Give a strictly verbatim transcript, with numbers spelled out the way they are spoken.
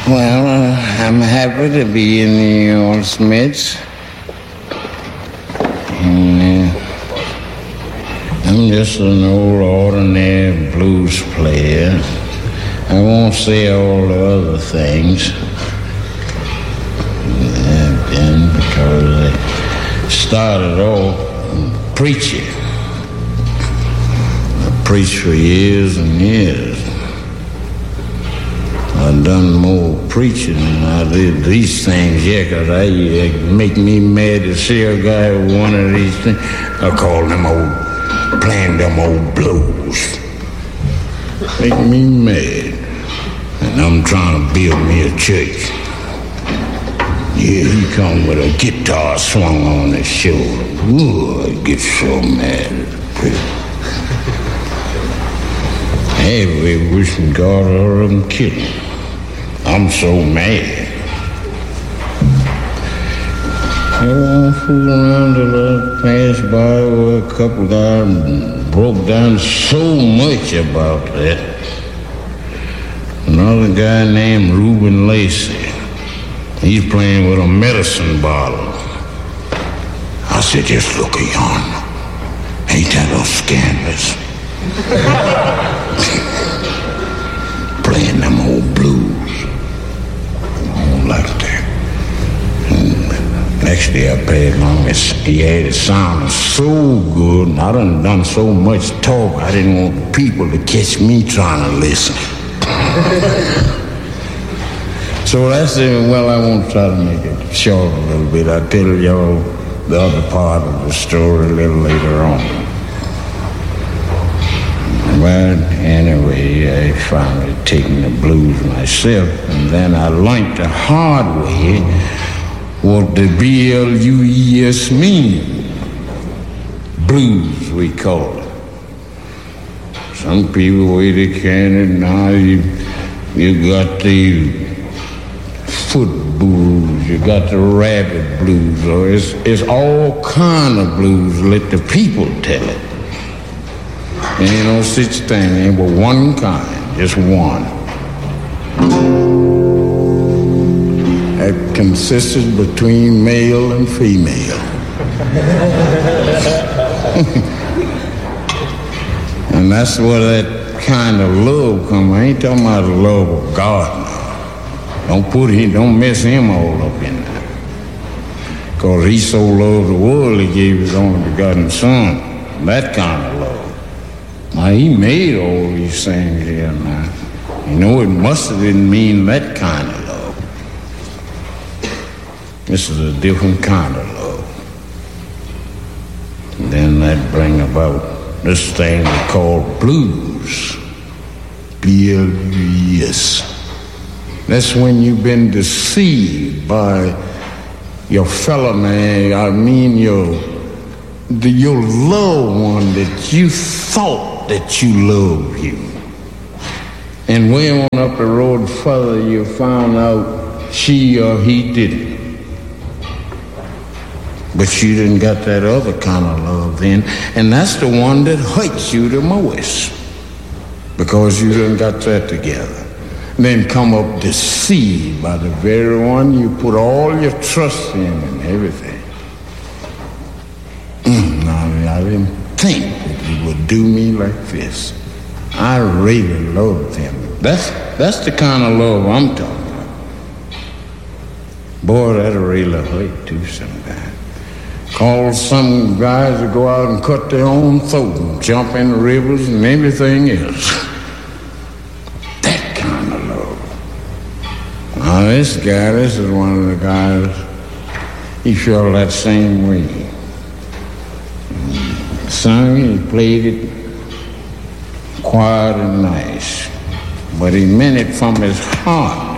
Well, uh, I'm happy to be in the old Smiths. And, uh, I'm just an old ordinary blues player. I won't say all the other things I've done because I started off preaching. I preached for years and years. I've done more preaching than I did these things, yeah, because I it make me mad to see a guy with one of these things. I call them old, playing them old blues. Make me mad. And I'm trying to build me a church. Yeah, he come with a guitar swung on his shoulder. Ooh, I get so mad at the preacher. Hey, we wishing God all of them kill him. I'm so mad. I won't fool around till I pass by where a couple guys broke down so much about that. Another guy named Reuben Lacey. He's playing with a medicine bottle. I said, just look at yonder. Ain't that a scandalous? Playing them old blues. Like that. And next day I played along. He had it sounding so good, and I done done so much talk. I didn't want the people to catch me trying to listen. So that's it. Well, I won't try to make it short a little bit. I'll tell y'all the other part of the story a little later on. But anyway, I finally taken the blues myself, and then I learned the hard way what the B L U E S mean. Blues, we call it. Some people way they can it now. You, you got the foot blues, you got the rabbit blues, or it's, it's all kind of blues. Let the people tell it. There ain't no such thing, ain't but one kind, just one. That consists between male and female. And that's where that kind of love comes. I ain't talking about the love of God now. Don't put him, don't mess him all up in there. Because he so loved the world, he gave his only begotten son. That kind of love. Now, he made all these things here now. You know, it must have didn't mean that kind of love. This is a different kind of love. And then that bring about this thing we call blues. B L U E S. That's when you've been deceived by your fellow man, I mean your, the, your loved one that you thought that you love you. And way on up the road further, you found out she or he didn't. But you didn't got that other kind of love then. And that's the one that hurts you the most. Because you didn't got that together. Then come up deceived by the very one you put all your trust in and everything. Mm, now, I didn't think that he would do me like this. I really loved him. That's that's the kind of love I'm talking about. Boy, that'll really hurt too sometimes. Call some guys to go out and cut their own throat and jump in the rivers and everything else. That kind of love. Now this guy, this is one of the guys, he felt that same way. He sung, he played it quiet and nice, but he meant it from his heart.